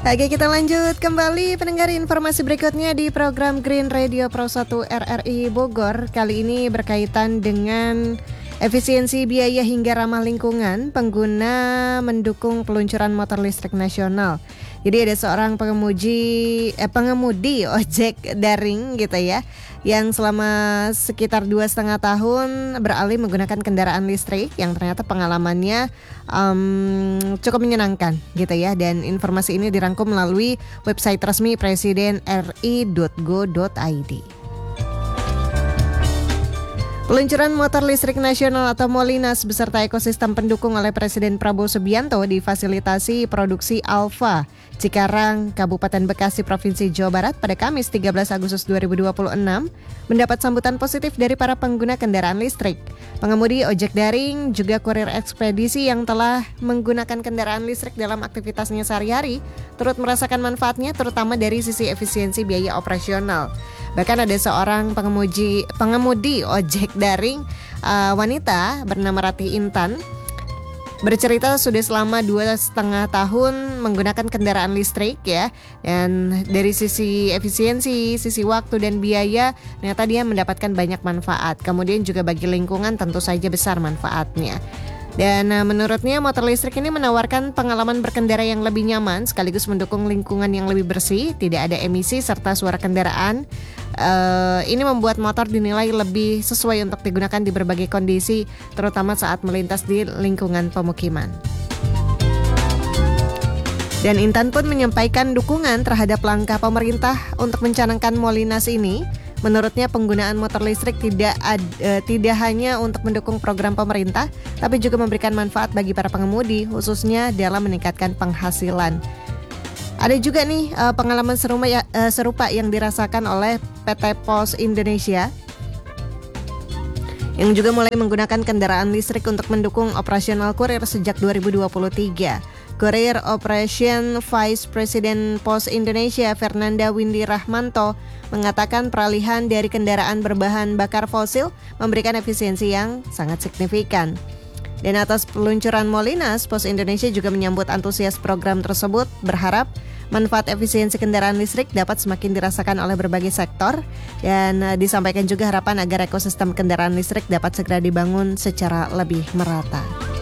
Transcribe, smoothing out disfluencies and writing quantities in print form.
Oke, kita lanjut kembali pendengar informasi berikutnya di program Green Radio Pro 1 RRI Bogor. Kali ini berkaitan dengan efisiensi biaya hingga ramah lingkungan, pengguna mendukung peluncuran motor listrik nasional. Jadi ada seorang pengemudi ojek daring gitu ya, yang selama sekitar 2,5 tahun beralih menggunakan kendaraan listrik yang ternyata pengalamannya cukup menyenangkan gitu ya. Dan informasi ini dirangkum melalui website resmi Presiden ri.go.id. Peluncuran motor listrik nasional atau Molinas beserta ekosistem pendukung oleh Presiden Prabowo Subianto difasilitasi produksi Alfa Cikarang, Kabupaten Bekasi, Provinsi Jawa Barat pada Kamis 13 Agustus 2026 mendapat sambutan positif dari para pengguna kendaraan listrik. Pengemudi ojek daring juga kurir ekspedisi yang telah menggunakan kendaraan listrik dalam aktivitasnya sehari-hari turut merasakan manfaatnya, terutama dari sisi efisiensi biaya operasional. Bahkan ada seorang pengemudi ojek daring wanita bernama Ratih Intan bercerita sudah selama 2,5 tahun menggunakan kendaraan listrik ya. Dan dari sisi efisiensi, sisi waktu dan biaya ternyata dia mendapatkan banyak manfaat. Kemudian juga bagi lingkungan tentu saja besar manfaatnya. Dan menurutnya motor listrik ini menawarkan pengalaman berkendara yang lebih nyaman sekaligus mendukung lingkungan yang lebih bersih, tidak ada emisi serta suara kendaraan. Ini membuat motor dinilai lebih sesuai untuk digunakan di berbagai kondisi, terutama saat melintas di lingkungan pemukiman. Dan Intan pun menyampaikan dukungan terhadap langkah pemerintah untuk mencanangkan Molinas ini. Menurutnya penggunaan motor listrik tidak hanya untuk mendukung program pemerintah, tapi juga memberikan manfaat bagi para pengemudi, khususnya dalam meningkatkan penghasilan. Ada juga nih pengalaman serupa yang dirasakan oleh PT Pos Indonesia yang juga mulai menggunakan kendaraan listrik untuk mendukung operasional kurir sejak 2023. Courier Operation Vice President Pos Indonesia Fernanda Windy Rahmanto mengatakan peralihan dari kendaraan berbahan bakar fosil memberikan efisiensi yang sangat signifikan. Dan atas peluncuran Molinas, Pos Indonesia juga menyambut antusias program tersebut, berharap manfaat efisiensi kendaraan listrik dapat semakin dirasakan oleh berbagai sektor, dan disampaikan juga harapan agar ekosistem kendaraan listrik dapat segera dibangun secara lebih merata.